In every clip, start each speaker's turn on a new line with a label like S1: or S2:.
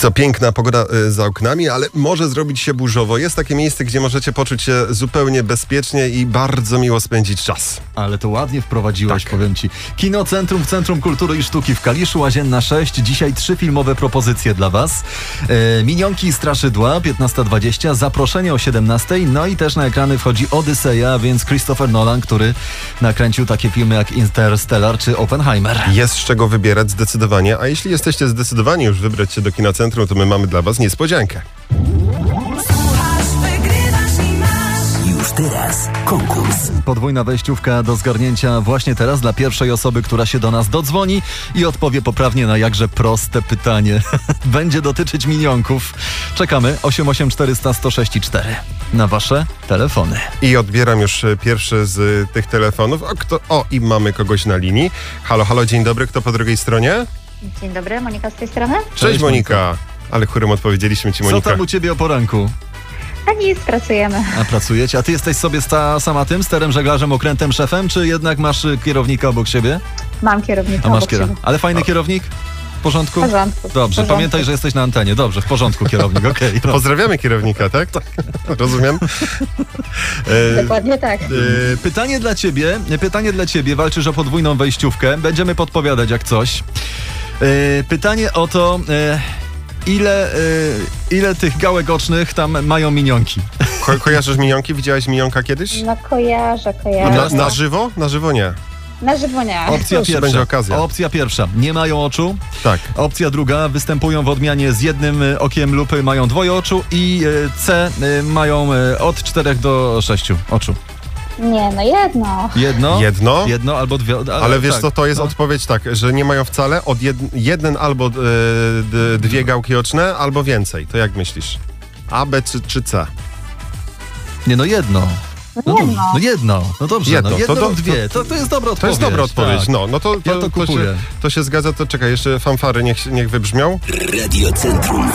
S1: Co piękna pogoda za oknami, ale może zrobić się burzowo. Jest takie miejsce, gdzie możecie poczuć się zupełnie bezpiecznie i bardzo miło spędzić czas.
S2: Ale to ładnie wprowadziłeś,
S1: Tak.
S2: powiem ci. Kinocentrum w Centrum Kultury i Sztuki w Kaliszu, Łazienna 6. Dzisiaj 3 filmowe propozycje dla was. Minionki i Straszydła, 15:20. Zaproszenie o 17:00. No i też na ekrany wchodzi Odyseja, więc Christopher Nolan, który nakręcił takie filmy jak Interstellar czy Oppenheimer.
S1: Jest z czego wybierać zdecydowanie, a jeśli jesteście zdecydowani już wybrać się do kinocentrum, to my mamy dla was niespodziankę.
S3: Już teraz konkurs.
S2: Podwójna wejściówka do zgarnięcia właśnie teraz dla pierwszej osoby, która się do nas dodzwoni i odpowie poprawnie na jakże proste pytanie. Będzie dotyczyć minionków. Czekamy 88400 106 4 na wasze telefony.
S1: I odbieram już pierwszy z tych telefonów. I mamy kogoś na linii. Halo, halo, dzień dobry, kto po drugiej stronie?
S4: Dzień dobry, Monika z tej strony.
S1: Cześć Monika. Ale chórem odpowiedzieliśmy ci, Monika.
S2: Co tam u ciebie o poranku?
S4: A nic, pracujemy.
S2: A pracujecie? A ty jesteś sobie sama tym sterem, żeglarzem, okrętem, szefem, czy jednak masz kierownika obok siebie?
S4: Mam kierownika
S2: A masz
S4: obok siebie.
S2: Ale fajny kierownik? W porządku?
S4: W porządku.
S2: Dobrze,
S4: W porządku.
S2: pamiętaj, że jesteś na antenie. Dobrze, w porządku kierownik, okej.
S1: To pozdrawiamy kierownika, tak? Rozumiem.
S4: Dokładnie tak.
S2: Pytanie dla ciebie, walczysz o podwójną wejściówkę. Będziemy podpowiadać jak coś. Pytanie o to, ile tych gałek ocznych tam mają minionki?
S1: Kojarzysz minionki? Widziałeś minionka kiedyś?
S4: No kojarzę.
S1: Na żywo? Na żywo nie.
S4: Na żywo nie.
S2: Opcja
S1: Cóż,
S2: pierwsza.
S1: będzie okazja.
S2: Opcja pierwsza. Nie mają oczu.
S1: Tak.
S2: Opcja druga. Występują w odmianie z jednym okiem lub mają dwoje oczu. I C. Mają od 4 do 6 oczu.
S4: Nie, no jedno.
S1: Jedno?
S2: Jedno albo dwie.
S1: Ale wiesz
S2: tak,
S1: co, to jest odpowiedź tak, że nie mają wcale jeden albo dwie gałki oczne, albo więcej. To jak myślisz? A, B czy C?
S2: Nie, no jedno. No jedno. No dobrze,
S1: Jedno.
S2: jedno
S1: To
S2: lub dwie. To jest dobra odpowiedź.
S1: To jest dobra odpowiedź.
S2: Tak.
S1: No to,
S2: Ja to kupuję.
S1: to się zgadza. To czekaj, jeszcze fanfary niech wybrzmią.
S3: Radio Centrum.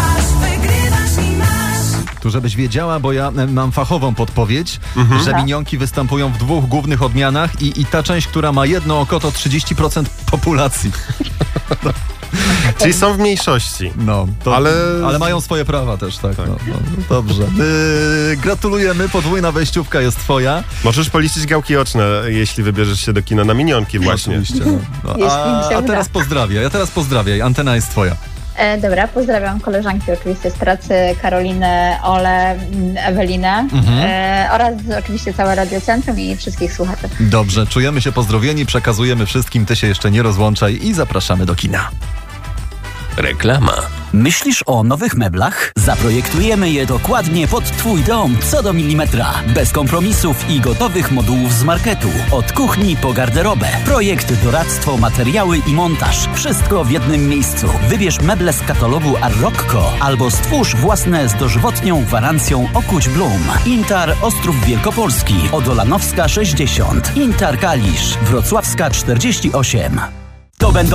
S2: Tu żebyś wiedziała, bo ja mam fachową podpowiedź, że minionki występują w 2 głównych odmianach i ta część, która ma jedno oko, to 30% populacji.
S1: Czyli są w mniejszości.
S2: No, to,
S1: Ale
S2: mają swoje prawa też, tak.
S1: Tak.
S2: No, dobrze. Gratulujemy, podwójna wejściówka jest twoja.
S1: Możesz policzyć gałki oczne, jeśli wybierzesz się do kina na minionki właśnie.
S2: Oczywiście. No.
S4: Jeśli mi się
S2: A
S4: uda.
S2: teraz pozdrawiaj, antena jest twoja.
S4: Dobra, pozdrawiam koleżanki oczywiście z pracy, Karolinę, Olę, Ewelinę oraz oczywiście całe Radiocentrum i wszystkich słuchaczy.
S2: Dobrze, czujemy się pozdrowieni, przekazujemy wszystkim, ty się jeszcze nie rozłączaj i zapraszamy do kina.
S3: Reklama. Myślisz o nowych meblach? Zaprojektujemy je dokładnie pod twój dom, co do milimetra. Bez kompromisów i gotowych modułów z marketu. Od kuchni po garderobę. Projekt, doradztwo, materiały i montaż. Wszystko w jednym miejscu. Wybierz meble z katalogu Arroccco albo stwórz własne z dożywotnią gwarancją Okuć Blum. Intar Ostrów Wielkopolski. Odolanowska 60. Intar Kalisz. Wrocławska 48. To będą